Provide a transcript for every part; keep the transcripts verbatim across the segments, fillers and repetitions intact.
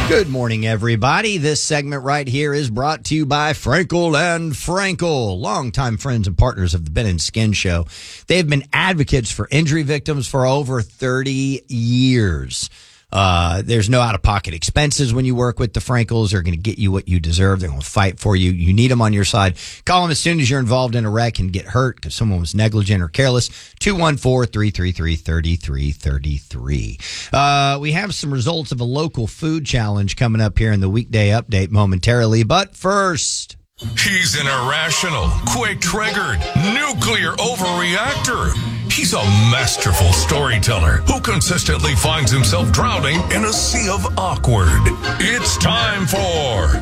Good morning, everybody. This segment right here is brought to you by Frankel and Frankel, longtime friends and partners of the Ben and Skin Show. They've been advocates for injury victims for over thirty years. Uh, there's no out-of-pocket expenses when you work with the Frankels. They're going to get you what you deserve. They're going to fight for you. You need them on your side. Call them as soon as you're involved in a wreck and get hurt because someone was negligent or careless. two one four, three three three, three three three three. Uh, we have some results of a local food challenge coming up here in the weekday update momentarily. But first... He's an irrational, quick-triggered, nuclear overreactor. He's a masterful storyteller who consistently finds himself drowning in a sea of awkward. It's time for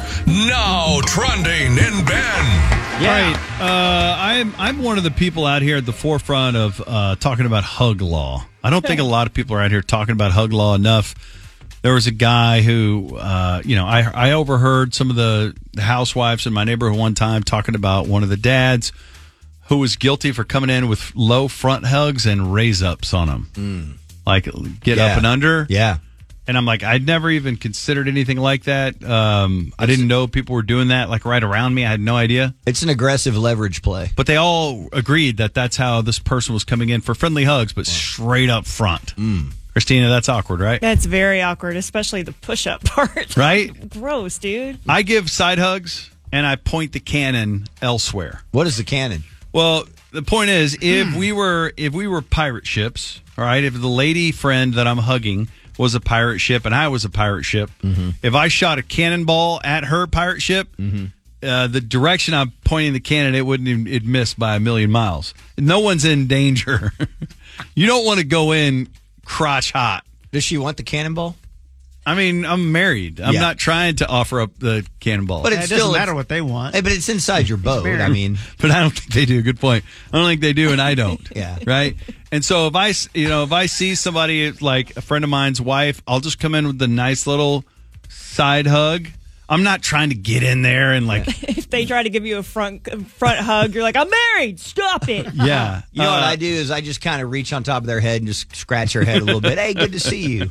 Now Trending in Ben. Yeah. Right. Uh, I'm I'm one of the people out here at the forefront of uh, talking about hug law. I don't think a lot of people are out here talking about hug law enough. There was a guy who, uh, you know, I I overheard some of the housewives in my neighborhood one time talking about one of the dads who was guilty for coming in with low front hugs and raise ups on them. Mm. Like get yeah. up and under. Yeah. And I'm like, I'd never even considered anything like that. Um, I didn't know people were doing that like right around me. I had no idea. It's an aggressive leverage play. But they all agreed that that's how this person was coming in for friendly hugs, but wow. straight up front. Mm. Christina, that's awkward, right? That's very awkward, especially the push-up part. Right? Gross, dude. I give side hugs, and I point the cannon elsewhere. What is the cannon? Well, the point is, if we were if we were pirate ships, all right, if the lady friend that I'm hugging was a pirate ship and I was a pirate ship, mm-hmm. if I shot a cannonball at her pirate ship, mm-hmm. uh, the direction I'm pointing the cannon, it wouldn't even, it'd miss by a million miles. No one's in danger. You don't want to go in crotch hot. Does she want the cannonball? I mean, I'm married. I'm yeah. not trying to offer up the cannonball. But it still doesn't matter what they want. Hey, but it's inside your boat. I mean, but I don't think they do. Good point. I don't think they do, and I don't. Yeah. Right. And so if I, you know, if I see somebody like a friend of mine's wife, I'll just come in with the nice little side hug. I'm not trying to get in there and like. If they try to give you a front front hug, you're like, I'm married. Stop it. Yeah. You know uh, what I do is I just kind of reach on top of their head and just scratch their head a little bit. Hey, good to see you.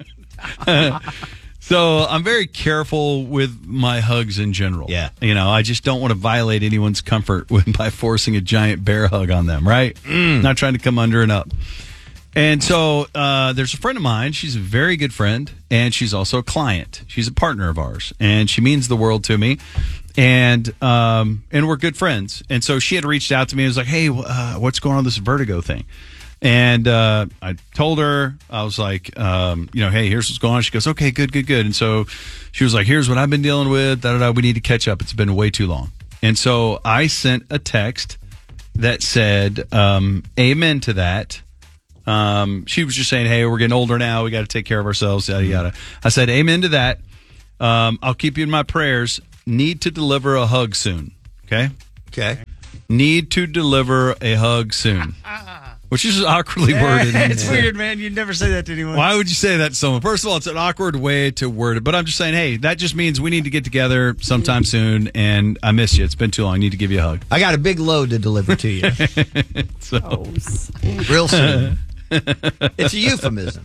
So I'm very careful with my hugs in general. Yeah. You know, I just don't want to violate anyone's comfort with, by forcing a giant bear hug on them, right? Mm. Not trying to come under and up. And so uh, there's a friend of mine. She's a very good friend, and she's also a client. She's a partner of ours, and she means the world to me. And um, and we're good friends. And so she had reached out to me and was like, hey, uh, what's going on with this vertigo thing? And uh, I told her, I was like, um, you know, hey, here's what's going on. She goes, okay, good, good, good. And so she was like, here's what I've been dealing with. Da, da, da, we need to catch up. It's been way too long. And so I sent a text that said, um, amen to that. Um, she was just saying, hey, we're getting older now. We got to take care of ourselves, yada, yada. I said, amen to that. Um, I'll keep you in my prayers. Need to deliver a hug soon. Okay? Okay. Need to deliver a hug soon. Which is awkwardly worded. It's weird, man. You'd never say that to anyone. Why would you say that to someone? First of all, it's an awkward way to word it. But I'm just saying, hey, that just means we need to get together sometime soon, and I miss you. It's been too long. I need to give you a hug. I got a big load to deliver to you. So, real soon. It's a euphemism.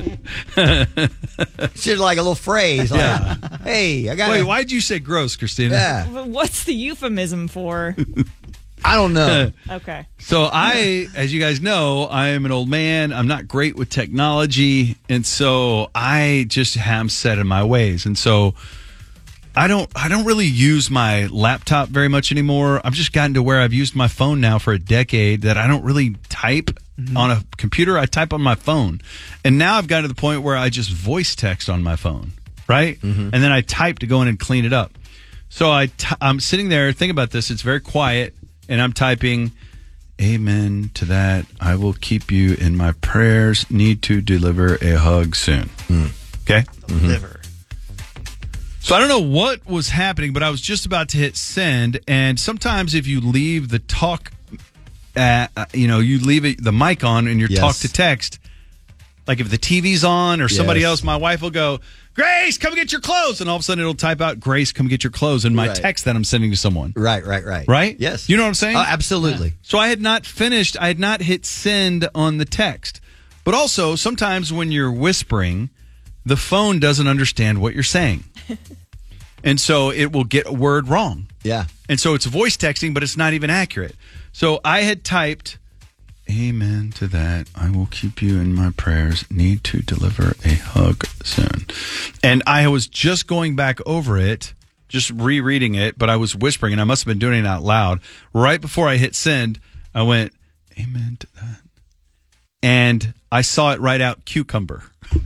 It's just like a little phrase. Like, yeah. Hey, I got. Wait, why'd you say gross, Christina? Yeah. What's the euphemism for? I don't know. Okay. So I, as you guys know, I am an old man. I'm not great with technology, and so I just am set in my ways. And so I don't, I don't really use my laptop very much anymore. I've just gotten to where I've used my phone now for a decade that I don't really type mm-hmm. on a computer. I type on my phone, and now I've gotten to the point where I just voice text on my phone, right? Mm-hmm. And then I type to go in and clean it up. So I, t- I'm sitting there. Think about this. It's very quiet. And I'm typing, amen to that. I will keep you in my prayers. Need to deliver a hug soon. Mm. Okay? Deliver. Mm-hmm. So I don't know what was happening, but I was just about to hit send. And sometimes if you leave the talk, uh, you know, you leave it, the mic on and your yes. talk to text, like if the T V's on or somebody yes. else, my wife will go, Grace, come get your clothes. And all of a sudden it'll type out, Grace, come get your clothes in my right. text that I'm sending to someone. Right, right, right. Right? Yes. You know what I'm saying? Uh, absolutely. Yeah. So I had not finished. I had not hit send on the text. But also, sometimes when you're whispering, the phone doesn't understand what you're saying. And so it will get a word wrong. Yeah. And so it's voice texting, but it's not even accurate. So I had typed, amen to that. I will keep you in my prayers. Need to deliver a hug soon. And I was just going back over it, just rereading it, but I was whispering, and I must have been doing it out loud. Right before I hit send, I went, amen to that. And I saw it write out cucumber.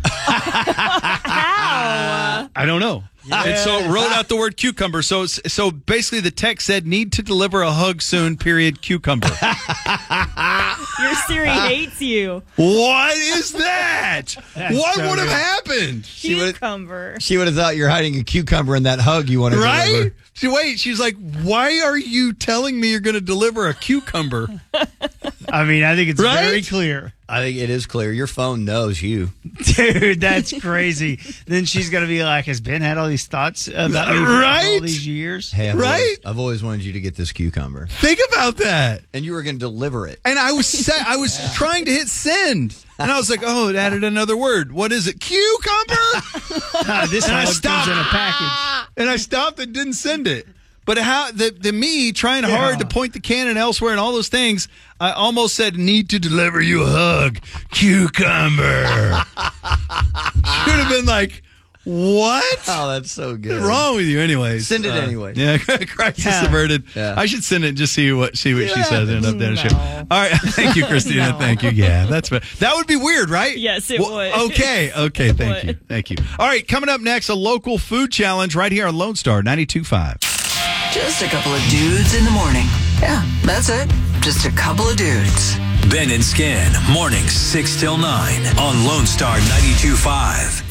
How? I don't know. Yeah. And so it wrote out the word cucumber. So so basically the text said, need to deliver a hug soon, period, cucumber. Your Siri hates you. What is that? What so would have good. happened? She would've- Cucumber. She would have thought you're hiding a cucumber in that hug you want to Right? deliver. She, wait, she's like, why are you telling me you're going to deliver a cucumber? I mean, I think it's Right? very clear. I think it is clear. Your phone knows you. Dude, that's crazy. Then she's going to be like, has Ben had all these thoughts about me for Right? all these years? Hey, I've Right? Always, I've always wanted you to get this cucumber. Think about that. And you were going to deliver it. And I was sa- I was trying to hit send. And I was like, oh, it added another word. What is it? Cucumber? Ah, this And I hug stopped. comes in a package. And I stopped and didn't send it. But how the the me trying hard to point the cannon elsewhere and all those things, I almost said, need to deliver you a hug. Cucumber. Should have been like, what? Oh, that's so good. What's wrong with you anyways? Send it Uh, anyway. Yeah, crisis Yeah. averted. Yeah. I should send it and just see what see what she says and end up there. No. All right. Thank you, Christina. No. Thank you. Yeah, that's that would be weird, right? Yes, it Well, would. Okay. Okay. It Thank you. would. Thank you. All right. Coming up next, a local food challenge right here on Lone Star ninety-two point five. Just a couple of dudes in the morning. Yeah, that's it. Just a couple of dudes. Ben and Skin, mornings six till nine on Lone Star ninety-two point five.